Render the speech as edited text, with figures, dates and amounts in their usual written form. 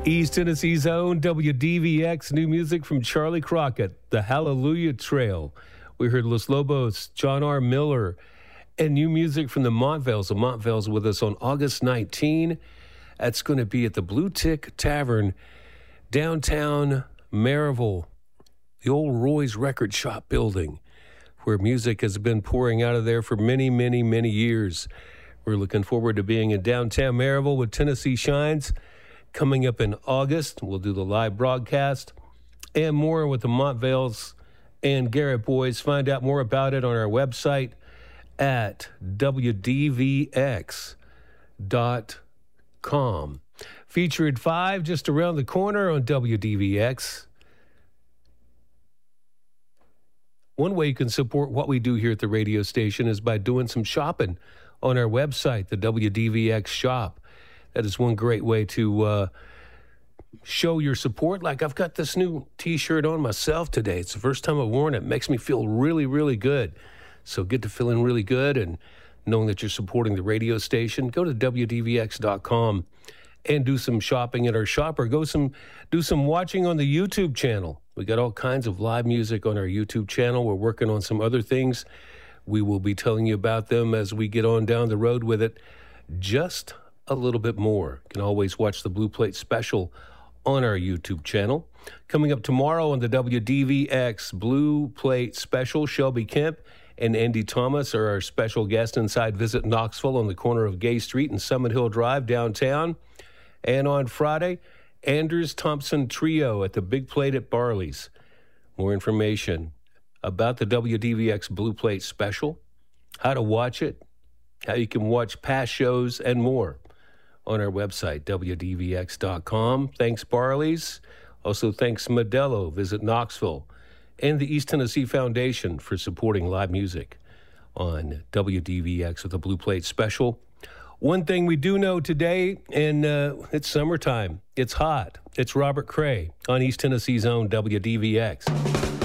East Tennessee's own WDVX, new music from Charlie Crockett, The Hallelujah Trail. We heard Los Lobos, John R. Miller, and new music from the Montvales. The Montvales with us on August 19. That's going to be at the Blue Tick Tavern, downtown Maryville, the old Roy's Record Shop building, where music has been pouring out of there for many, many, many years. We're looking forward to being in downtown Maryville with Tennessee Shines. Coming up in August, we'll do the live broadcast and more with the Montvales and Garrett Boys. Find out more about it on our website at WDVX.com. Featured 5 just around the corner on WDVX. One way you can support what we do here at the radio station is by doing some shopping on our website, the WDVX shop. That is one great way to show your support. Like I've got this new T-shirt on myself today. It's the first time I've worn it. It makes me feel really, really good. So get to feeling really good and knowing that you're supporting the radio station. Go to WDVX.com and do some shopping at our shop, or do some watching on the YouTube channel. We got all kinds of live music on our YouTube channel. We're working on some other things. We will be telling you about them as we get on down the road with it. Just a little bit more. You can always watch the Blue Plate special on our YouTube channel. Coming up tomorrow on the WDVX Blue Plate special, Shelby Kemp and Andy Thomas are our special guests inside Visit Knoxville on the corner of Gay Street and Summit Hill Drive downtown. And on Friday, Anders Thompson Trio at the Big Plate at Barley's. More information about the WDVX Blue Plate special, how to watch it, how you can watch past shows, and more on our website, WDVX.com. Thanks, Barley's. Also, thanks, Modelo, Visit Knoxville, and the East Tennessee Foundation for supporting live music on WDVX with the Blue Plate special. One thing we do know today, and it's summertime. It's hot. It's Robert Cray on East Tennessee's own WDVX.